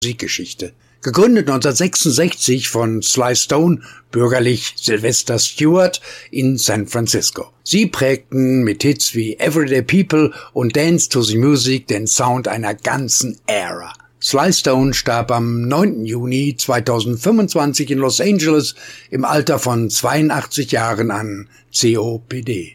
Musikgeschichte. Gegründet 1966 von Sly Stone, bürgerlich Sylvester Stewart, in San Francisco. Sie prägten mit Hits wie Everyday People und Dance to the Music den Sound einer ganzen Ära. Sly Stone starb am 9. Juni 2025 in Los Angeles im Alter von 82 Jahren an COPD.